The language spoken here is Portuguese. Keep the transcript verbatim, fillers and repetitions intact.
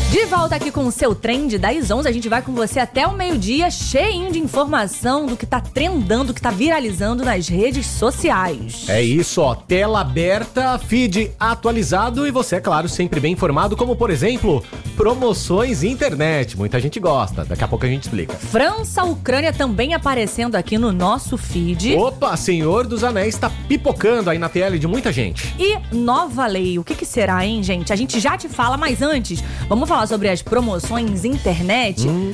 De volta aqui com o seu Trend das onze, a gente vai com você até o meio-dia, cheinho de informação do que tá trendando, do que tá viralizando nas redes sociais. É isso, ó, tela aberta, feed atualizado e você, é claro, sempre bem informado, como por exemplo, promoções internet. Muita gente gosta, daqui a pouco a gente explica. França, Ucrânia também aparecendo aqui no nosso feed. Opa, Senhor dos Anéis tá pipocando aí na tela de muita gente. E nova lei, o que que será, hein, gente? A gente já te fala, mas antes, vamos falar sobre as promoções internet. Hum.